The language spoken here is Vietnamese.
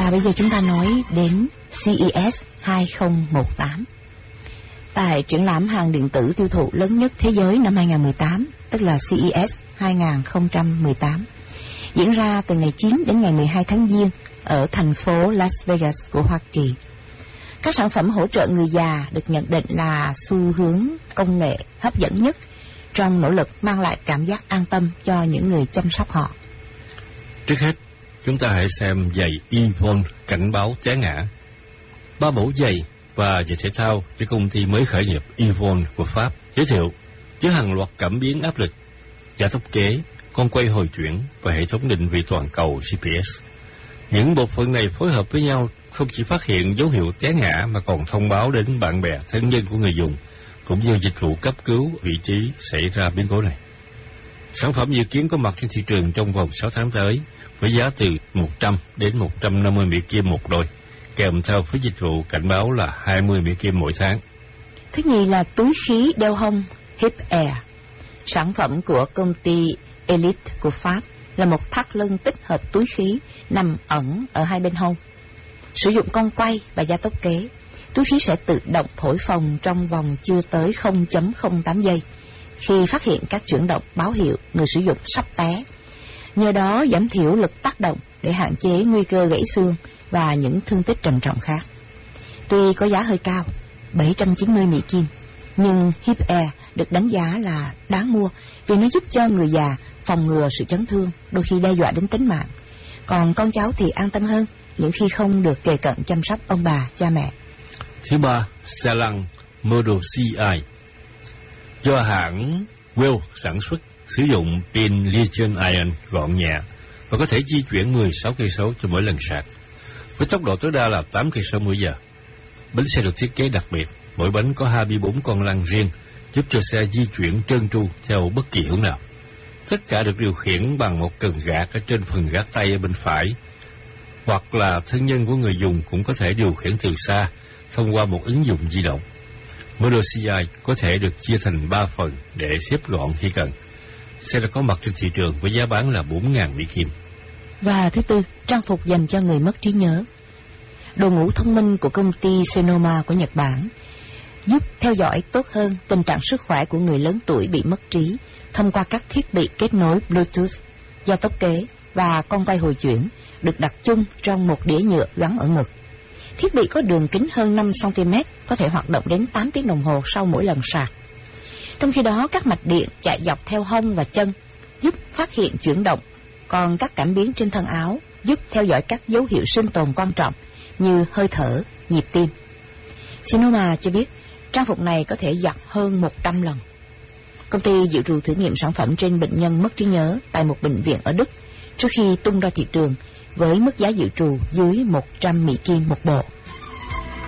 Và bây giờ chúng ta nói đến CES 2018. Tại triển lãm hàng điện tử tiêu thụ lớn nhất thế giới năm 2018, tức là CES 2018, diễn ra từ ngày 9 đến ngày 12 tháng Giêng ở thành phố Las Vegas của Hoa Kỳ. Các sản phẩm hỗ trợ người già được nhận định là xu hướng công nghệ hấp dẫn nhất trong nỗ lực mang lại cảm giác an tâm cho những người chăm sóc họ. Trước hết, chúng ta hãy xem giày Yvon cảnh báo té ngã. 3 mẫu giày và giày thể thao do công ty mới khởi nghiệp Yvon của Pháp giới thiệu với hàng loạt cảm biến áp lực, gia tốc kế, con quay hồi chuyển và hệ thống định vị toàn cầu GPS. Những bộ phận này phối hợp với nhau không chỉ phát hiện dấu hiệu té ngã mà còn thông báo đến bạn bè thân nhân của người dùng, cũng như dịch vụ cấp cứu vị trí xảy ra biến cố này. Sản phẩm dự kiến có mặt trên thị trường trong vòng 6 tháng tới, với giá từ 100 đến 150 Mỹ Kim một đôi, kèm theo phí dịch vụ cảnh báo là 20 Mỹ Kim mỗi tháng. Thứ nhì là túi khí đeo hông Hip Air. Sản phẩm của công ty Elite của Pháp là một thắt lưng tích hợp túi khí nằm ẩn ở hai bên hông. Sử dụng con quay và gia tốc kế, túi khí sẽ tự động thổi phồng trong vòng chưa tới 0.08 giây khi phát hiện các chuyển động báo hiệu người sử dụng sắp té. Nhờ đó giảm thiểu lực tác động để hạn chế nguy cơ gãy xương và những thương tích trầm trọng khác. Tuy có giá hơi cao, 790 Mỹ Kim, nhưng Hip Air được đánh giá là đáng mua vì nó giúp cho người già phòng ngừa sự chấn thương, đôi khi đe dọa đến tính mạng. Còn con cháu thì an tâm hơn những khi không được kề cận chăm sóc ông bà, cha mẹ. Thứ ba, xe lăn Model CI do hãng Well sản xuất, sử dụng pin lithium ion gọn nhẹ và có thể di chuyển 16 cây số cho mỗi lần sạc, với tốc độ tối đa là 8 cây số mỗi giờ. Bánh xe được thiết kế đặc biệt, mỗi bánh có 24 con lăn riêng, giúp cho xe di chuyển trơn tru theo bất kỳ hướng nào. Tất cả được điều khiển bằng một cần gạt ở trên phần gác tay ở bên phải, hoặc là thân nhân của người dùng cũng có thể điều khiển từ xa thông qua một ứng dụng di động. Model CI có thể được chia thành 3 phần để xếp gọn khi cần. Xe đã có mặt trên thị trường với giá bán là 4.000 Mỹ Kim. Và thứ tư, trang phục dành cho người mất trí nhớ. Đồ ngủ thông minh của công ty Sonoma của Nhật Bản giúp theo dõi tốt hơn tình trạng sức khỏe của người lớn tuổi bị mất trí thông qua các thiết bị kết nối Bluetooth, gia tốc kế và con quay hồi chuyển được đặt chung trong một đĩa nhựa gắn ở ngực. Thiết bị có đường kính hơn 5 cm, có thể hoạt động đến 8 tiếng đồng hồ sau mỗi lần sạc. Trong khi đó, các mạch điện chạy dọc theo hông và chân giúp phát hiện chuyển động, còn các cảm biến trên thân áo giúp theo dõi các dấu hiệu sinh tồn quan trọng như hơi thở, nhịp tim. Sonoma cho biết trang phục này có thể giặt hơn 100 lần. Công ty dự trù thử nghiệm sản phẩm trên bệnh nhân mất trí nhớ tại một bệnh viện ở Đức trước khi tung ra thị trường với mức giá dự trù dưới 100 Mỹ Kim một bộ.